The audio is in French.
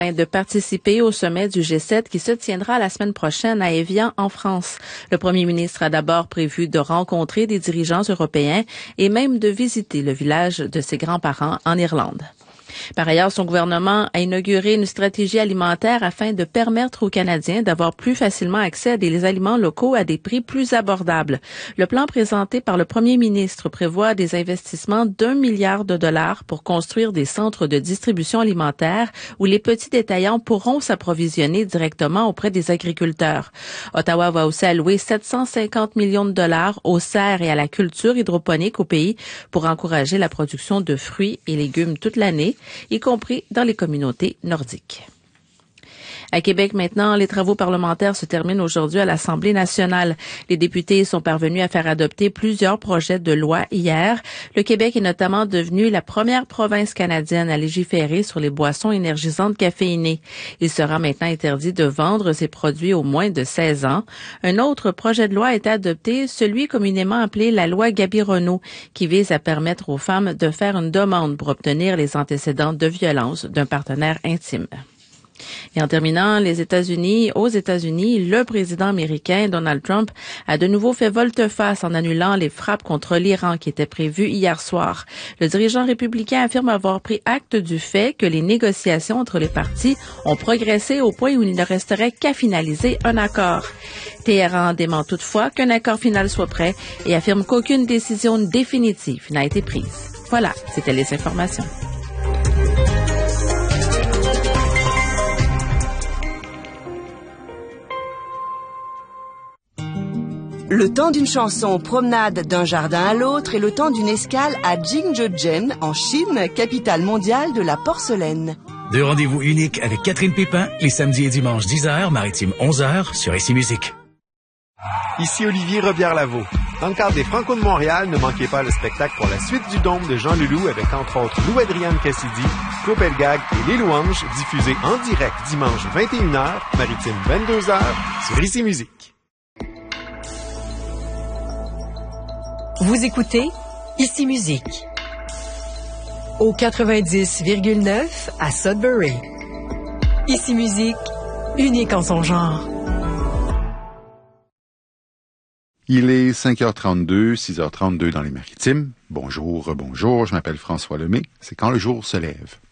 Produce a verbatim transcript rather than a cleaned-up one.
de participer au sommet du G sept qui se tiendra la semaine prochaine à Évian, en France. Le premier ministre a d'abord prévu de rencontrer des dirigeants européens et même de visiter le village de ses grands-parents en Irlande. Par ailleurs, son gouvernement a inauguré une stratégie alimentaire afin de permettre aux Canadiens d'avoir plus facilement accès à des aliments locaux à des prix plus abordables. Le plan présenté par le premier ministre prévoit des investissements d'un milliard de dollars pour construire des centres de distribution alimentaire où les petits détaillants pourront s'approvisionner directement auprès des agriculteurs. Ottawa va aussi allouer sept cent cinquante millions de dollars aux serres et à la culture hydroponique au pays pour encourager la production de fruits et légumes toute l'année, y compris dans les communautés nordiques. À Québec, maintenant, les travaux parlementaires se terminent aujourd'hui à l'Assemblée nationale. Les députés sont parvenus à faire adopter plusieurs projets de loi hier. Le Québec est notamment devenu la première province canadienne à légiférer sur les boissons énergisantes caféinées. Il sera maintenant interdit de vendre ces produits aux moins de seize ans. Un autre projet de loi a été adopté, celui communément appelé la loi Gabironneau, qui vise à permettre aux femmes de faire une demande pour obtenir les antécédents de violence d'un partenaire intime. Et en terminant, les États-Unis, aux États-Unis, le président américain Donald Trump a de nouveau fait volte-face en annulant les frappes contre l'Iran qui étaient prévues hier soir. Le dirigeant républicain affirme avoir pris acte du fait que les négociations entre les parties ont progressé au point où il ne resterait qu'à finaliser un accord. Téhéran dément toutefois qu'un accord final soit prêt et affirme qu'aucune décision définitive n'a été prise. Voilà, c'était les informations. Le temps d'une chanson, promenade d'un jardin à l'autre et le temps d'une escale à Jingzhoujen, en Chine, capitale mondiale de la porcelaine. Deux rendez-vous uniques avec Catherine Pépin, les samedis et dimanches dix heures, maritime onze heures, sur Ici Musique. Ici Olivier Robillard-Lavaux. Dans le cadre des Franco de Montréal, ne manquez pas le spectacle pour la suite du Dôme de Jean Leloup avec entre autres Lou-Adrienne Cassidy, Claude Pelgag et Les Louanges, diffusé en direct dimanche vingt et une heures, maritime vingt-deux heures, sur Ici Musique. Vous écoutez Ici Musique au quatre-vingt-dix virgule neuf à Sudbury. Ici Musique, unique en son genre. Il est cinq heures trente-deux, six heures trente-deux dans les Maritimes. Bonjour, bonjour, je m'appelle François Lemay. C'est quand le jour se lève.